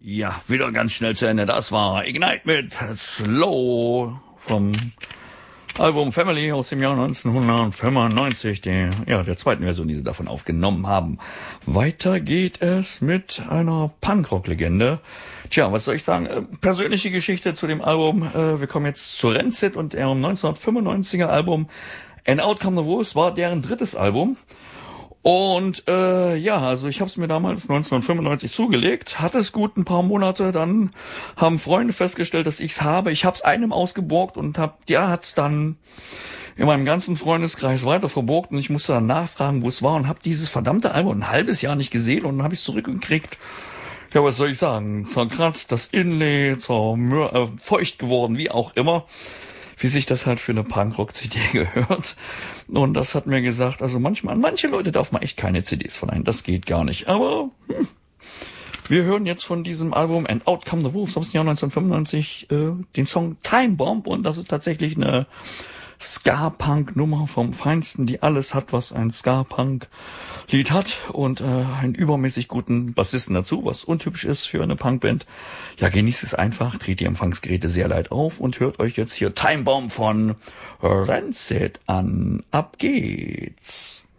Ja, wieder ganz schnell zu Ende. Das war Ignite mit Slow vom Album Family aus dem Jahr 1995, der zweiten Version, die sie davon aufgenommen haben. Weiter geht es mit einer Punkrock-Legende. Tja, was soll ich sagen? Persönliche Geschichte zu dem Album. Wir kommen jetzt zu Rancid und ihrem 1995er Album And Out Come the Wolves war deren drittes Album. Und also ich habe es mir damals 1995 zugelegt, hatte es gut ein paar Monate, dann haben Freunde festgestellt, dass ich's habe. Ich habe es einem ausgeborgt und hat's dann in meinem ganzen Freundeskreis weiter verborgt und ich musste dann nachfragen, wo es war und habe dieses verdammte Album ein halbes Jahr nicht gesehen und dann habe ich es zurückgekriegt. Ja, was soll ich sagen? Zerkratzt, das Inlay, feucht geworden, wie auch immer. Wie sich das halt für eine Punkrock-CD gehört. Und das hat mir gesagt, also manche Leute darf man echt keine CDs verleihen. Das geht gar nicht. Aber wir hören jetzt von diesem Album And Out Come the Wolves aus dem Jahr 1995 den Song Time Bomb. Und das ist tatsächlich eine Ska-Punk-Nummer vom Feinsten, die alles hat, was ein Ska-Punk-Lied hat. Und einen übermäßig guten Bassisten dazu, was untypisch ist für eine Punkband. Ja, genießt es einfach, dreht die Empfangsgeräte sehr leid auf und hört euch jetzt hier Time Bomb von Rancid an. Ab geht's!